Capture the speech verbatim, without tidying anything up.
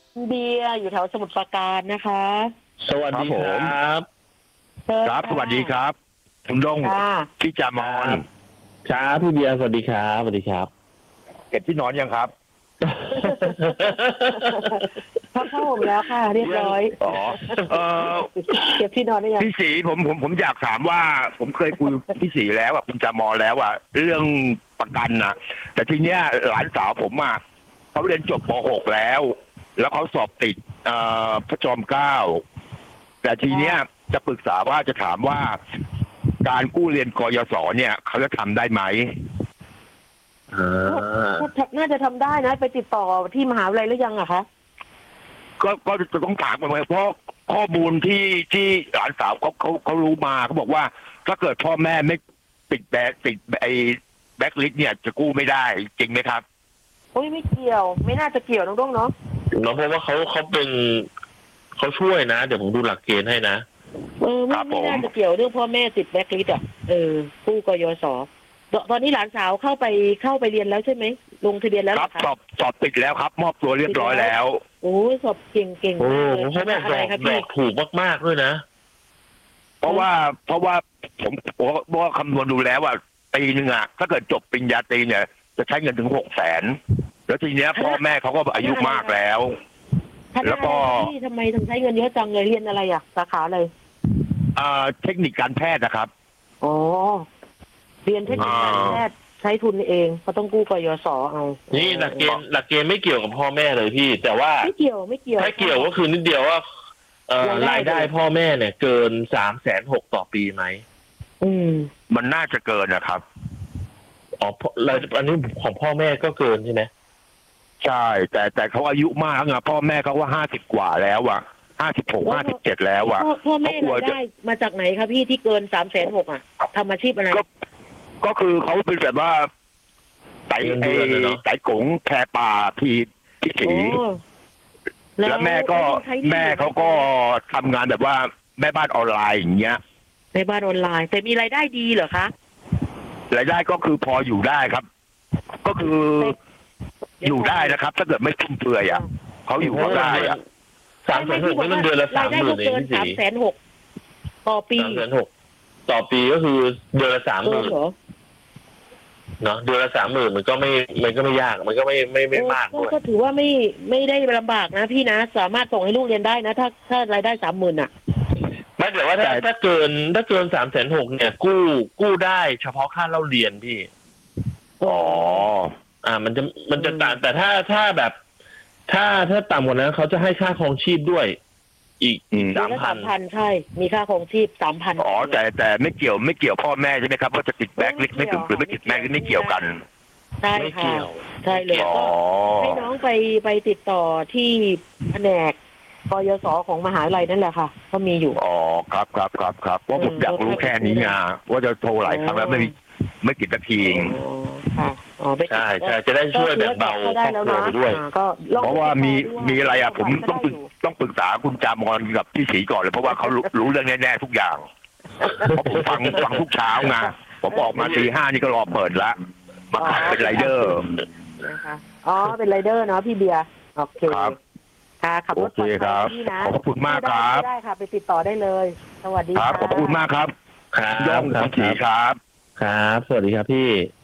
เบียร์อยู่แถวสมุทรปราการนะคะสวัสดีครับครับสวัสดีครับคุณดงพี่จามอนครับพี่เบียร์สวัสดีครับสวัสดีครับเก็บที่นอนยังครับพักเข้าห่มแล้วค่ะเรียบร้อยอ๋อเออเก็บที่นอนได้ยังพี่ศรีผมผมผมอยากถามว่าผมเคยคุยพี่ศรีแล้วอ่ะคุณจามอนแล้วอ่ะเรื่องประกันนะแต่ทีเนี้ยหลานสาวผมอ่ะเขาเรียนจบป หก แล้ว แล้วเขาสอบติดเอ่อพระจอมเกล้าแต่ทีเนี้ยจะปรึกษาว่าจะถามว่าการกู้เรียนกยศเนี่ยเขาจะทำได้ไหมน่าจะทำได้นะไปติดต่อที่มหาวิทยาลัยหรือยังอะคะก็ก็จะต้องถามกันไปเพราะข้อมูลที่ที่หลานสาวเขาเขาเขารู้มาเขาบอกว่าถ้าเกิดพ่อแม่ไม่ปิดแบกปิดไอ้แบ็คลิสต์เนี่ยจะกู้ไม่ได้จริงไหมครับโอ้ยไม่เกี่ยวไม่น่าจะเกี่ยวน้องด้งเนาะเนาะเพราะว่าเขาเขาเป็นเขาช่วยนะเดี๋ยวผมดูหลักเกณฑ์ให้นะเออไม่ไม่น่าจะเกี่ยวเรื่องพ่อแม่ติดแบ็คลิสต์อ่ะเออกู้กยศตอนนี้หลานสาวเข้าไปเข้าไปเรียนแล้วใช่ไหมลงทะเบียนแล้วครับสอบสอบติดแล้วครับมอบตัวเรียบร้อยแล้วโอ้สอบเก่งเก่งโอ้พ่อแม่อะไรครับพี่ถูกมากๆด้วยนะเพราะว่าเพราะว่าผมเพราะว่าคำนวณดูแล้วว่าปีหนึ่งอ่ะถ้าเกิดจบปริญญาตรีเนี่ยจะใช้เงินถึงหกแสนแล้วทีเนี้ยพ่อแม่เขาก็อายุมากแล้วแล้วก็ทำไมถึงใช้เงินเยอะจังเลยเรียนอะไรอ่ะสาขาอะไรอ่าเทคนิคการแพทย์นะครับอ๋อเรียนเทคนิคการแพทย์ใช้ทุนเองเขาต้องกู้กยศเอานี่หลักเกณฑ์หลักเกณฑ์ไม่เกี่ยวกับพ่อแม่เลยพี่แต่ว่าไม่เกี่ยวไม่เกี่ยวถ้าเกี่ยวก็คือนิดเดียวว่าเอ่อรายได้พ่อแม่เนี่ยเกินสามแสนหกต่อปีไหมอืมมันน่าจะเกินนะครับอ๋อรายอันนี้ของพ่อแม่ก็เกินใช่ไหมใช่แต่แต่เขาอายุมากไงพ่อแม่เขาว่าห้าสิบกว่าแล้วอ่ะห้าสิบหกห้าสิบเจ็ดแล้วอ่ะพ่อแม่รายได้มาจากไหนครับพี่ที่เกินสามแสนหกอ่ะทำอาชีพอะไรก็คือเขาเป็นแบบว่าไต่ไอ้ไต่กงแพป่าพีพี่สีแล้วแม่ก็แม่เขาก็ทำงานแบบว่าแม่บ้านออนไลน์อย่างเงี้ยแม่บ้านออนไลน์แต่มีรายได้ดีเหรอคะรายได้ก็คือพออยู่ได้ครับก็คืออยู่ได้นะครับถ้าเกิดไม่ฟุ่มเฟือยอ่ะเขาอยู่ได้อ่ะสามแสนหกไม่ต้องเดือนละสามหมื่นเองพี่สามแสนหกต่อปีสามแสนหกต่อปีก็คือเดือนละสามหมื่นเนาะเดือนละสามหมื่นมันก็ไม่มันก็ไม่ยากมันก็ไม่ไม่ไม่มากด้วยก็ถือว่าไม่ไม่ได้ลำบากนะพี่นะสามารถส่งให้ลูกเรียนได้นะถ้าถ้ารายได้สามหมื่นอ่ะไม่แต่ว่าถ้าถ้าเกินถ้าเกินสามแสนหกเนี่ยกู้กู้ได้เฉพาะค่าเล่าเรียนพี่อ๋ออ่ามันจะมันจะต่างแต่ถ้าถ้าแบบถ้าถ้าต่ำกว่านั้นเขาจะให้ค่าครองชีพด้วยอีกสามพันพันใช่มีค่าครองชีพสามพันอ๋อแต่แต่ไม่เกี่ยวไม่เกี่ยวพ่อแม่ใช่ไหมครับว่าจะติดแบ็คลิสต์ไม่ถึงหรือไม่ติดแบ็คลิสต์ไม่เกี่ยวกันใช่ค่ะใช่เลยก็ให้น้องไปไปติดต่อที่แผนกกยศของมหาวิทยาลัยนั่นแหละค่ะก็มีอยู่อ๋อครับครับครับครับว่าผมอยากรู้แค่นี้ไงว่าจะโทรหลายครั้งแล้วไม่ไม่ติดสักทีค่ะอ๋อใช่ใช่จะได้ช่วยแบ่งเบาครอบครัวไปด้วยเพราะว่ามีมีอะไรอ่ะผมต้องต้องปรึกษาคุณจามอนกับพี่ศรีก่อนเลยเพราะว่าเขารู้เรื่องแน่ๆทุกอย่างเพราะผมฟังฟังทุกเช้าไงผมออกมาตีห้านี่ก็รอเปิดละมาขายเป็นไรเดอร์นะคะอ๋อเป็นไรเดอร์เนาะพี่เบียร์โอเคครับค่ะขับรถปลอดภัยพี่นะขอบคุณมากครับได้ค่ะไปติดต่อได้เลยสวัสดีครับขอบคุณมากครับครับย่องครับครับครับสวัสดีครับพี่